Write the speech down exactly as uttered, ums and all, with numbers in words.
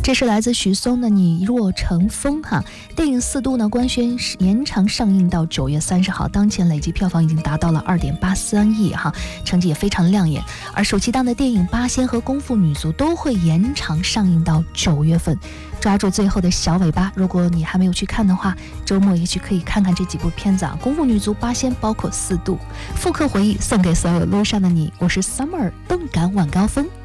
这是来自许嵩的《你若成风》哈。电影《四度》呢官宣延长上映到九月三十号，当前累计票房已经达到了二点八三亿哈，成绩也非常亮眼。而暑期档的电影《八仙》和《功夫女足》都会延长上映到九月份，抓住最后的小尾巴。如果你还没有去看的话，周末也许可以看看这几部片子啊，《功夫女足》、《八仙》，包括《四度》。复刻回忆送给所有路上的你，我是 Summer， 动感晚高峰。